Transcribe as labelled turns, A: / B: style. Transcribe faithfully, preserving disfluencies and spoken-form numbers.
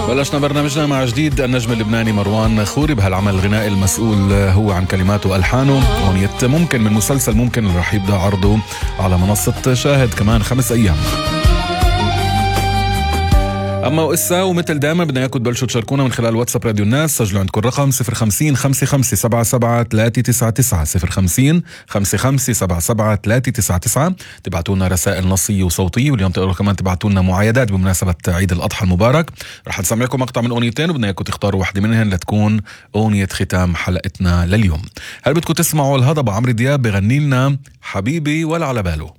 A: بلشنا برنامجنا مع جديد النجم اللبناني مروان خوري بهالعمل الغنائي المسؤول هو عن كلماته وألحانه. أغنية ممكن من مسلسل ممكن اللي رح يبدأ عرضه على منصة شاهد كمان خمس أيام. أما وإسا ومثل دائما بدنا إياكم تبلشوا تشاركونا من خلال واتساب راديو الناس. سجلوا عندكم الرقم صفر خمسين خمسة خمسة سبعة سبعة ثلاثة تسعة تسعة صفر خمسين خمسة خمسة سبعة سبعة ثلاثة تسعة تسعة. تبعتونا رسائل نصية وصوتية، واليوم تقدروا كمان تبعتونا معايدات بمناسبة عيد الأضحى المبارك. رح نسمعكم مقطع من أغنيتين وبدنا إياكم تختاروا واحدة منهن لتكون أغنية ختام حلقتنا لليوم. هل بدكم تسمعوا الهضبة عمرو دياب بغني لنا حبيبي ولا على باله؟